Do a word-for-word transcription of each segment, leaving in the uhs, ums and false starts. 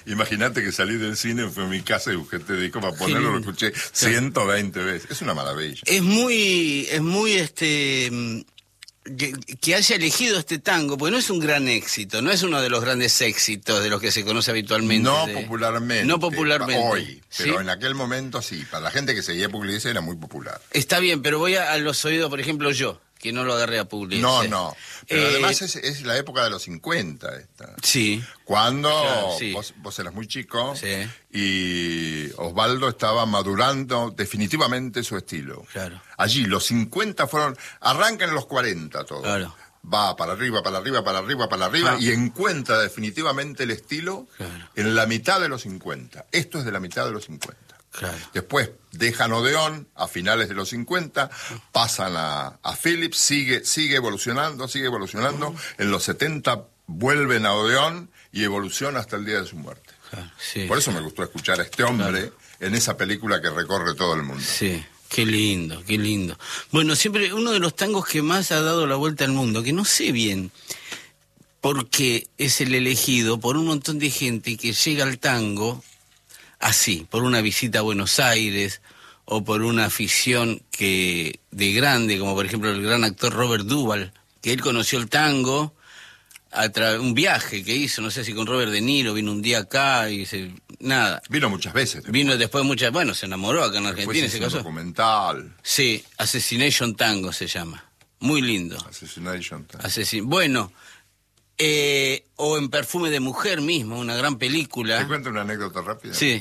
Imagínate que salí del cine, fui a mi casa y busqué este disco para ponerlo, lo escuché ciento veinte veces. Es una maravilla. Es muy, es muy este... Que, que haya elegido este tango, porque no es un gran éxito, no es uno de los grandes éxitos de los que se conoce habitualmente. No de... popularmente. No popularmente. Hoy, pero ¿sí? En aquel momento sí. Para la gente que seguía Pugliese era muy popular. Está bien, pero voy a, a los oídos, por ejemplo, yo, que no lo agarré a Pugliese. No, no. Pero eh... además es, es la época de los cincuenta esta. Sí. Cuando claro, sí. vos, vos eras muy chico sí. y Osvaldo estaba madurando definitivamente su estilo. Claro. Allí los cincuenta fueron, arrancan en los cuarenta todo. Claro. Va para arriba, para arriba, para arriba, para arriba ah. y encuentra definitivamente el estilo claro. en la mitad de los cincuenta. Esto es de la mitad de los cincuenta. Claro. Después dejan Odeón a finales de los cincuenta, pasan a, a Philips, sigue, sigue evolucionando, sigue evolucionando. Uh-huh. En los setenta vuelven a Odeón y evoluciona hasta el día de su muerte. Claro, sí, Por eso sí. me gustó escuchar a este hombre claro. en esa película que recorre todo el mundo. Sí, qué lindo, qué lindo. Bueno, siempre uno de los tangos que más ha dado la vuelta al mundo, que no sé bien por qué es el elegido por un montón de gente que llega al tango así, por una visita a Buenos Aires o por una afición que de grande, como por ejemplo el gran actor Robert Duvall, que él conoció el tango a través un viaje que hizo, no sé si con Robert De Niro, vino un día acá y se, nada. Vino muchas veces. Después. Vino después muchas, bueno, se enamoró acá en Argentina, se casó. Un documental. Sí, Assassination Tango se llama, muy lindo. Assassination Tango. Asesin... Bueno. Eh, o en Perfume de Mujer mismo, una gran película. ¿Te cuento una anécdota rápida? Sí.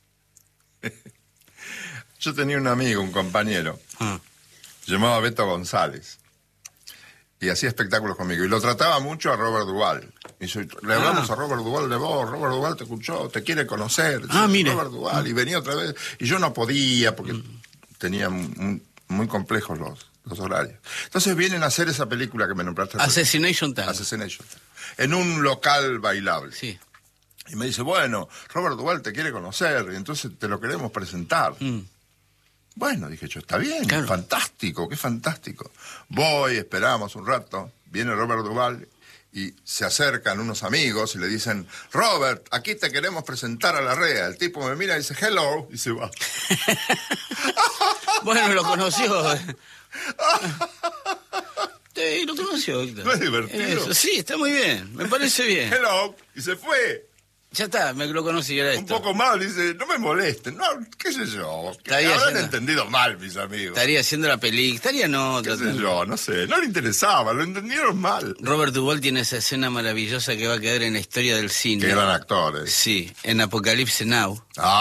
Yo tenía un amigo, un compañero, ah. se llamaba Beto González, y hacía espectáculos conmigo, y lo trataba mucho a Robert Duvall. Y yo, le hablamos ah. a Robert Duvall de vos, Robert Duvall te escuchó, te quiere conocer. Ah, mire. Robert Duvall, y venía otra vez, y yo no podía, porque mm. tenía muy, muy complejos los... los horarios. Entonces vienen a hacer esa película que me nombraste. Assassination Tango. Assassination Tango. En un local bailable. Sí. Y me dice, bueno, Robert Duvall te quiere conocer, y entonces te lo queremos presentar. Mm. Bueno, dije yo, está bien, claro. fantástico, qué fantástico. Voy, esperamos un rato, viene Robert Duvall y se acercan unos amigos y le dicen, Robert, aquí te queremos presentar a la rea. El tipo me mira y dice, hello, y se va. Bueno, lo conoció. Sí, lo conoció, Héctor. ¿No es divertido? Eso, sí, está muy bien, me parece bien. Hello, y se fue. Ya está, me lo conocí, era esto. Un poco mal, dice, no me molesten, no, qué sé yo. Habrán haciendo... entendido mal, mis amigos. Estaría haciendo la película, estaría no... Qué sé yo, no sé, no le interesaba, lo entendieron mal. Robert Duvall tiene esa escena maravillosa que va a quedar en la historia del cine. Qué gran actor, ¿eh? Sí, en Apocalypse Now.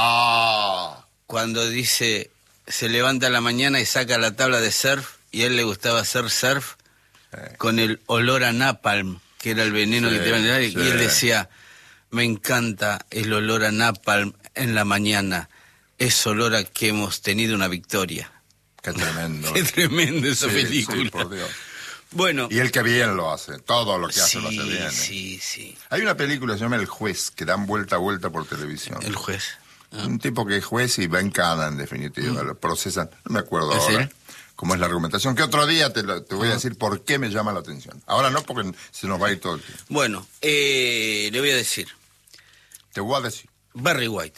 Ah. Cuando dice, se levanta a la mañana y saca la tabla de surf, y a él le gustaba hacer surf eh. con el olor a napalm, que era el veneno sí, que te iban a dar, sí. Y él decía... Me encanta el olor a napalm en la mañana. Es olor a que hemos tenido una victoria. Qué tremendo. Qué tremendo esa sí, película. Sí, por Dios. Bueno. Y el que bien lo hace. Todo lo que hace sí, lo hace bien. ¿eh? Sí, sí. Hay una película que se llama El Juez, que dan vuelta a vuelta por televisión. El Juez. Ah. Un tipo que es juez y va en cana, en definitiva. Mm. Lo procesan. No me acuerdo ¿Es ahora. Él? Cómo es la argumentación, que otro día te, lo, te voy a decir por qué me llama la atención. Ahora no, porque se nos va a ir todo el tiempo. Bueno, eh, le voy a decir. Te voy a decir. Barry White.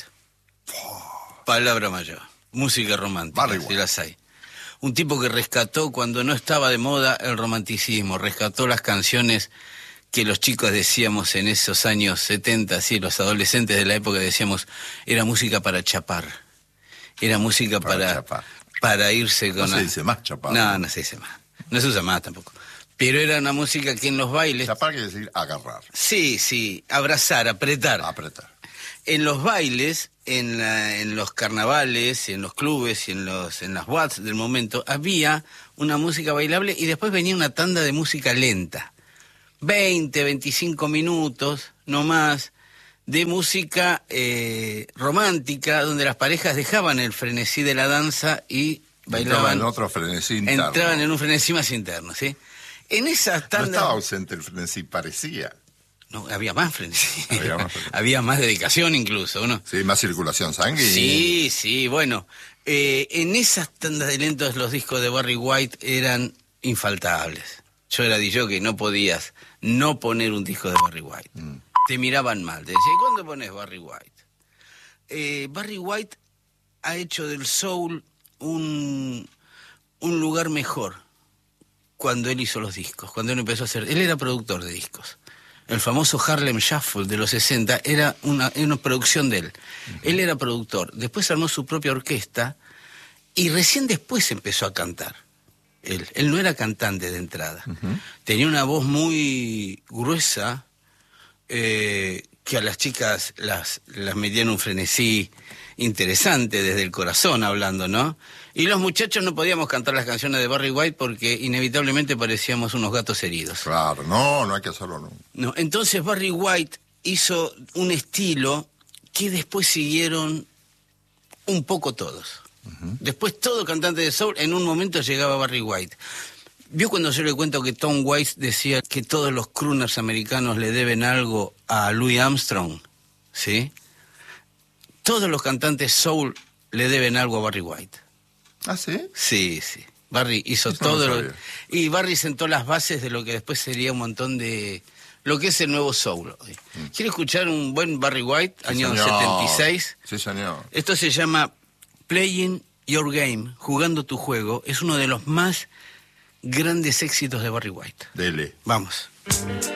Oh. Palabra mayor. Música romántica, Barry si White. las hay. Un tipo que rescató cuando no estaba de moda el romanticismo, rescató las canciones que los chicos decíamos en esos años setenta, sí, los adolescentes de la época decíamos, era música para chapar. Era música para, para, chapar. para irse con... No se dice más chapar. No, no se dice más. No se usa más tampoco. Pero era una música que en los bailes... Chapar quiere decir agarrar. Sí, sí, abrazar, apretar. Apretar. En los bailes, en, la, en los carnavales, en los clubes y en, los, en las boates del momento, había una música bailable y después venía una tanda de música lenta. veinte, veinticinco minutos, no más, de música eh, romántica, donde las parejas dejaban el frenesí de la danza y bailaban... Entraban en otro frenesí interno. Entraban en un frenesí más interno, ¿sí? En esas tandas... No estaba ausente el frenesí, parecía. No, había más frenesí. Había más, frenesí. Había más dedicación incluso, ¿no? Sí, más circulación sanguínea. Sí, sí, bueno. Eh, en esas tandas de lentos los discos de Barry White eran infaltables. Yo era D J que no podías no poner un disco de Barry White. Mm. te miraban mal. Te decían, ¿cuándo pones Barry White? Eh, Barry White ha hecho del soul un, un lugar mejor cuando él hizo los discos, cuando él empezó a hacer... Él era productor de discos. El famoso Harlem Shuffle de los sesenta era una, una producción de él. Uh-huh. Él era productor. Después armó su propia orquesta y recién después empezó a cantar. Él, él no era cantante de entrada. Uh-huh. Tenía una voz muy gruesa eh, que a las chicas las, las metía en un frenesí interesante desde el corazón hablando, ¿no? Y los muchachos no podíamos cantar las canciones de Barry White porque inevitablemente parecíamos unos gatos heridos. Claro, no, no hay que hacerlo, no. No, entonces Barry White hizo un estilo que después siguieron un poco todos. Uh-huh. Después todo cantante de soul, en un momento llegaba Barry White. ¿Vio cuando yo le cuento que Tom Waits decía que todos los crooners americanos le deben algo a Louis Armstrong? ¿Sí? Todos los cantantes soul le deben algo a Barry White. ¿Ah, sí? Sí, sí. Barry hizo Eso todo no lo... Y Barry sentó las bases de lo que después sería un montón de... lo que es el nuevo soul. Mm. ¿Quiere escuchar un buen Barry White, sí, año señor. setenta y seis? Sí, señor. Esto se llama Playing Your Game, jugando tu juego. Es uno de los más grandes éxitos de Barry White. Dele. Vamos.